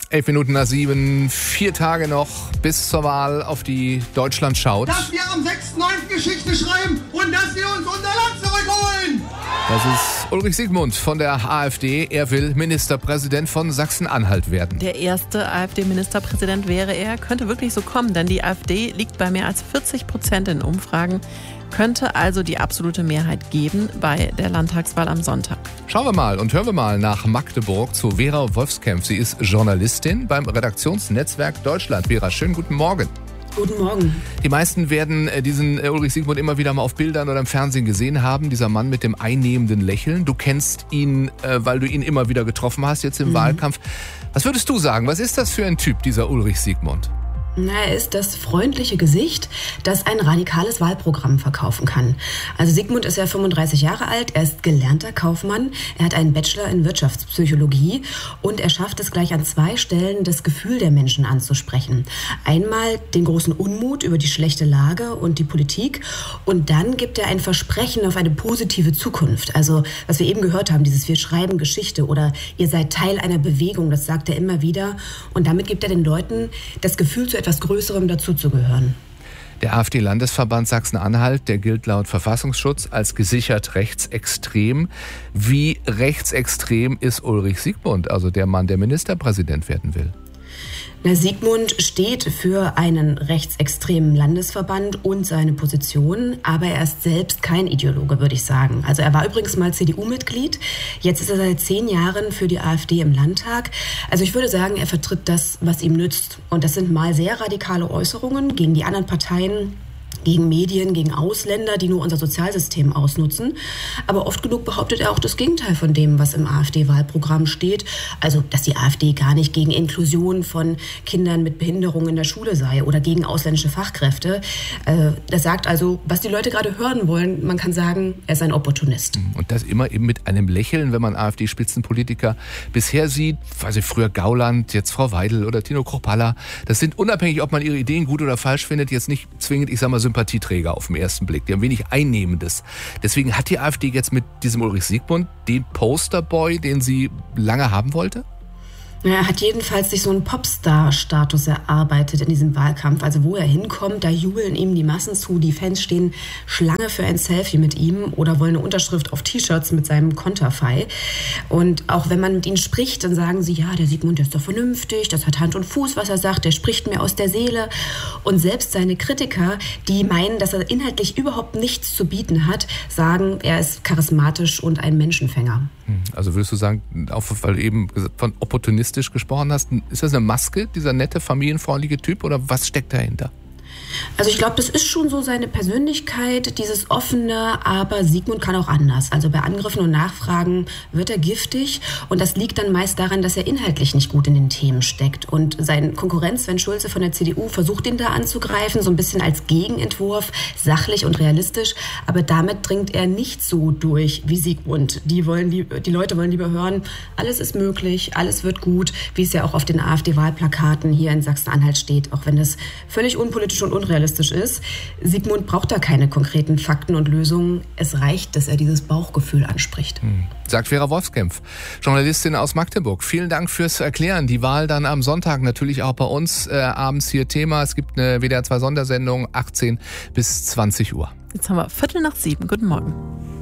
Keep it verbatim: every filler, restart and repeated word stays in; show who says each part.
Speaker 1: Elf Minuten nach sieben, vier Tage noch bis zur Wahl, auf die Deutschland schaut.
Speaker 2: Dass wir am sechsten neunten Geschichte schreiben und dass wir uns unser Land zurückholen.
Speaker 1: Das ist Ulrich Siegmund von der AfD. Er will Ministerpräsident von Sachsen-Anhalt werden.
Speaker 3: Der erste AfD-Ministerpräsident wäre er. Könnte wirklich so kommen, denn die AfD liegt bei mehr als vierzig Prozent in Umfragen. Könnte also die absolute Mehrheit geben bei der Landtagswahl am Sonntag.
Speaker 1: Schauen wir mal und hören wir mal nach Magdeburg zu Vera Wolfskämpf. Sie ist Journalistin beim Redaktionsnetzwerk Deutschland. Vera, schönen guten Morgen.
Speaker 4: Guten Morgen.
Speaker 1: Die meisten werden diesen Ulrich Siegmund immer wieder mal auf Bildern oder im Fernsehen gesehen haben. Dieser Mann mit dem einnehmenden Lächeln. Du kennst ihn, weil du ihn immer wieder getroffen hast jetzt im mhm. Wahlkampf. Was würdest du sagen? Was ist das für ein Typ, dieser Ulrich Siegmund?
Speaker 4: Na, er ist das freundliche Gesicht, das ein radikales Wahlprogramm verkaufen kann. Also Siegmund ist ja fünfunddreißig Jahre alt, er ist gelernter Kaufmann, er hat einen Bachelor in Wirtschaftspsychologie und er schafft es gleich an zwei Stellen, das Gefühl der Menschen anzusprechen. Einmal den großen Unmut über die schlechte Lage und die Politik und dann gibt er ein Versprechen auf eine positive Zukunft. Also was wir eben gehört haben, dieses wir schreiben Geschichte oder ihr seid Teil einer Bewegung, das sagt er immer wieder und damit gibt er den Leuten das Gefühl zu etwas Größerem dazuzugehören.
Speaker 1: Der AfD-Landesverband Sachsen-Anhalt, der gilt laut Verfassungsschutz als gesichert rechtsextrem. Wie rechtsextrem ist Ulrich Siegmund, also der Mann, der Ministerpräsident werden will?
Speaker 4: Na, Siegmund steht für einen rechtsextremen Landesverband und seine Position, aber er ist selbst kein Ideologe, würde ich sagen. Also er war übrigens mal C D U-Mitglied, jetzt ist er seit zehn Jahren für die AfD im Landtag. Also ich würde sagen, er vertritt das, was ihm nützt. Und das sind mal sehr radikale Äußerungen gegen die anderen Parteien, gegen Medien, gegen Ausländer, die nur unser Sozialsystem ausnutzen. Aber oft genug behauptet er auch das Gegenteil von dem, was im AfD-Wahlprogramm steht. Also, dass die AfD gar nicht gegen Inklusion von Kindern mit Behinderung in der Schule sei oder gegen ausländische Fachkräfte. Äh, das sagt also, was die Leute gerade hören wollen. Man kann sagen, er ist ein Opportunist.
Speaker 1: Und das immer eben mit einem Lächeln, wenn man AfD-Spitzenpolitiker bisher sieht. Also früher Gauland, jetzt Frau Weidel oder Tino Kruppalla. Das sind unabhängig, ob man ihre Ideen gut oder falsch findet, jetzt nicht zwingend, ich sag mal, Sympathieträger auf den ersten Blick. Die haben wenig Einnehmendes. Deswegen hat die AfD jetzt mit diesem Ulrich Siegmund den Posterboy, den sie lange haben wollte?
Speaker 4: Er hat jedenfalls sich so einen Popstar-Status erarbeitet in diesem Wahlkampf. Also wo er hinkommt, da jubeln ihm die Massen zu. Die Fans stehen Schlange für ein Selfie mit ihm oder wollen eine Unterschrift auf T-Shirts mit seinem Konterfei. Und auch wenn man mit ihnen spricht, dann sagen sie, ja, der Siegmund, der ist doch vernünftig, das hat Hand und Fuß, was er sagt, der spricht mir aus der Seele. Und selbst seine Kritiker, die meinen, dass er inhaltlich überhaupt nichts zu bieten hat, sagen, er ist charismatisch und ein Menschenfänger.
Speaker 1: Also würdest du sagen, auch weil du eben von opportunistisch gesprochen hast, ist das eine Maske, dieser nette, familienfreundliche Typ, oder was steckt dahinter?
Speaker 4: Also ich glaube, das ist schon so seine Persönlichkeit, dieses offene, aber Siegmund kann auch anders. Also bei Angriffen und Nachfragen wird er giftig und das liegt dann meist daran, dass er inhaltlich nicht gut in den Themen steckt. Und sein Konkurrent Sven Schulze von der C D U versucht ihn da anzugreifen, so ein bisschen als Gegenentwurf, sachlich und realistisch, aber damit dringt er nicht so durch wie Siegmund. Die wollen, die, die Leute wollen lieber hören, alles ist möglich, alles wird gut, wie es ja auch auf den AfD-Wahlplakaten hier in Sachsen-Anhalt steht, auch wenn das völlig unpolitisch und unrealistisch ist. Siegmund braucht da keine konkreten Fakten und Lösungen. Es reicht, dass er dieses Bauchgefühl anspricht.
Speaker 1: Hm. Sagt Vera Wolfskämpf, Journalistin aus Magdeburg. Vielen Dank fürs Erklären. Die Wahl dann am Sonntag natürlich auch bei uns äh, abends hier Thema. Es gibt eine W D R zwei Sondersendung, achtzehn bis zwanzig Uhr.
Speaker 3: Jetzt haben wir Viertel nach sieben. Guten Morgen.